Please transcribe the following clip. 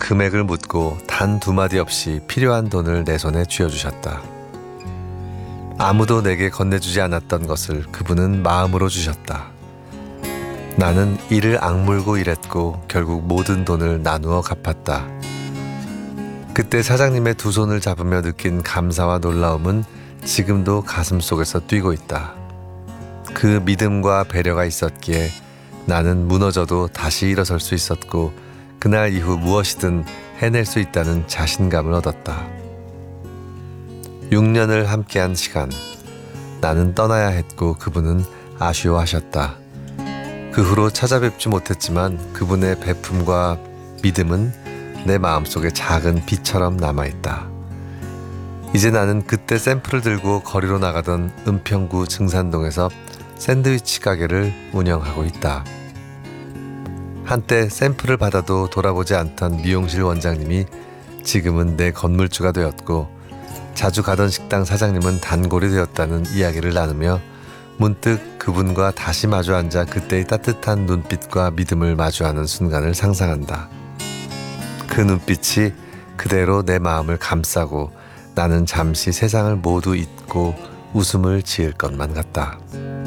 금액을 묻고 단 두 마디 없이 필요한 돈을 내 손에 쥐어주셨다. 아무도 내게 건네주지 않았던 것을 그분은 마음으로 주셨다. 나는 이를 악물고 일했고 결국 모든 돈을 나누어 갚았다. 그때 사장님의 두 손을 잡으며 느낀 감사와 놀라움은 지금도 가슴속에서 뛰고 있다. 그 믿음과 배려가 있었기에 나는 무너져도 다시 일어설 수 있었고 그날 이후 무엇이든 해낼 수 있다는 자신감을 얻었다. 6년을 함께한 시간, 나는 떠나야 했고 그분은 아쉬워하셨다. 그 후로 찾아뵙지 못했지만 그분의 베품과 믿음은 내 마음속에 작은 빛처럼 남아있다. 이제 나는 그때 샘플을 들고 거리로 나가던 은평구 증산동에서 샌드위치 가게를 운영하고 있다. 한때 샘플을 받아도 돌아보지 않던 미용실 원장님이 지금은 내 건물주가 되었고 자주 가던 식당 사장님은 단골이 되었다는 이야기를 나누며 문득 그분과 다시 마주 앉아 그때의 따뜻한 눈빛과 믿음을 마주하는 순간을 상상한다. 그 눈빛이 그대로 내 마음을 감싸고 나는 잠시 세상을 모두 잊고 웃음을 지을 것만 같다.